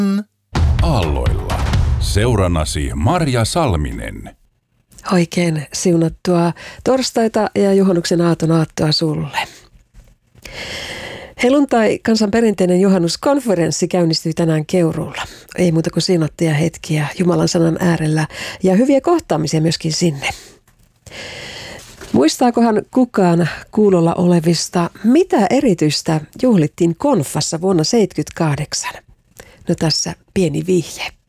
Aalloilla. Seurannasi Marja Salminen. Oikein siunattua torstaita ja juhannuksen aattonaattoa sulle. Helluntai, kansan perinteinen juhannuskonferenssi, käynnistyy tänään Keuruulla. Ei muuta kuin siunattuja hetkiä Jumalan sanan äärellä ja hyviä kohtaamisia myöskin sinne. Muistaakohan kukaan kuulolla olevista, mitä erityistä juhlittiin konfassa vuonna 1978? No tässä pieni vihje.